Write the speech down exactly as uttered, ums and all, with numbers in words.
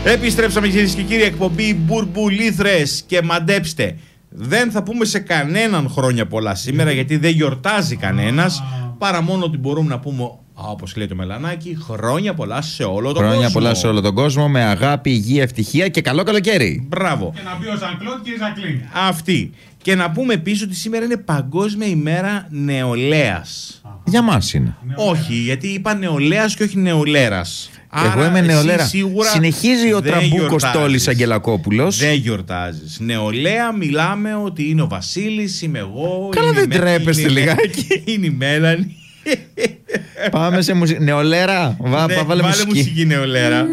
Επιστρέψαμε, κυρίες και κύριοι, εκπομπή Μπουρμπουλήθρες. Και μαντέψτε, δεν θα πούμε σε κανέναν χρόνια πολλά σήμερα, γιατί δεν γιορτάζει κανένας, παρά μόνο ότι μπορούμε να πούμε, όπως λέει το Μελανάκι, χρόνια πολλά σε όλο τον κόσμο. Χρόνια πολλά σε όλο τον κόσμο, με αγάπη, υγεία, ευτυχία και καλό καλοκαίρι. Μπράβο. Και να πει ο Ζαν-Κλοντ και η Ζακλίν. Αυτή. Και να πούμε επίσης ότι σήμερα είναι Παγκόσμια ημέρα νεολαίας. Για μας είναι. Όχι, γιατί είπα νεολαίας και όχι νεολέρας. Εγώ είμαι νεολαία. Συνεχίζει ο Τραμπούκος Τόλης Αγγελακόπουλος. Δεν γιορτάζεις. Νεολαία, μιλάμε ότι είναι ο Βασίλης, είμαι εγώ. Καλά, δεν τρέπεστε λιγάκι. Είναι η Μέλανη. Πάμε σε μουσική. Νεολαία. Βα, Ναι, βάλε βάλε μουσική. μουσική νεολαία.